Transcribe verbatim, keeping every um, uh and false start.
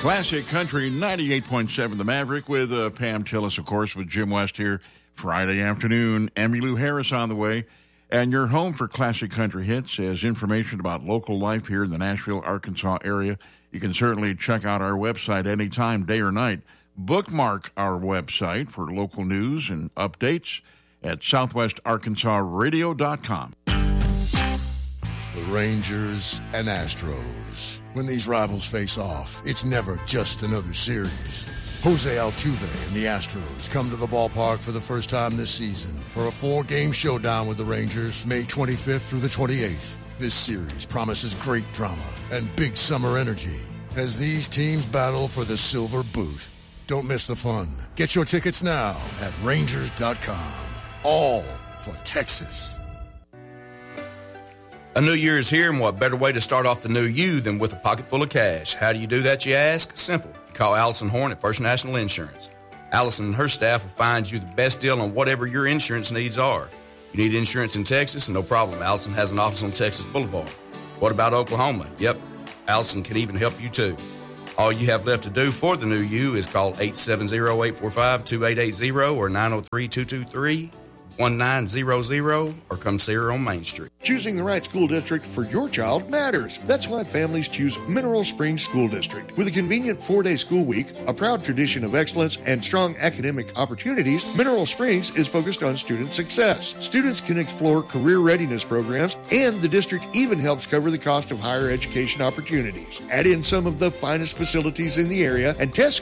Classic Country ninety-eight point seven The Maverick with uh, Pam Tillis, of course, with Jim West here Friday afternoon. Emmylou Harris on the way. And your home for Classic Country hits as information about local life here in the Nashville, Arkansas area. You can certainly check out our website anytime, day or night. Bookmark our website for local news and updates at southwest arkansas radio dot com. The Rangers and Astros. When these rivals face off, it's never just another series. Jose Altuve and the Astros come to the ballpark for the first time this season for a four-game showdown with the Rangers, May twenty-fifth through the twenty-eighth. This series promises great drama and big summer energy as these teams battle for the silver boot. Don't miss the fun. Get your tickets now at rangers dot com. All for Texas. A new year is here, and what better way to start off the new you than with a pocket full of cash? How do you do that, you ask? Simple. Call Allison Horn at First National Insurance. Allison and her staff will find you the best deal on whatever your insurance needs are. You need insurance in Texas? No problem. Allison has an office on Texas Boulevard. What about Oklahoma? Yep, Allison can even help you too. All you have left to do for the new you is call eight seven zero, eight four five, two eight eight zero or nine oh three, two two three, one nine zero zero or come see her on Main Street. Choosing the right school district for your child matters. That's why families choose Mineral Springs School District. With a convenient four-day school week, a proud tradition of excellence, and strong academic opportunities, Mineral Springs is focused on student success. Students can explore career readiness programs, and the district even helps cover the cost of higher education opportunities. Add in some of the finest facilities in the area, and test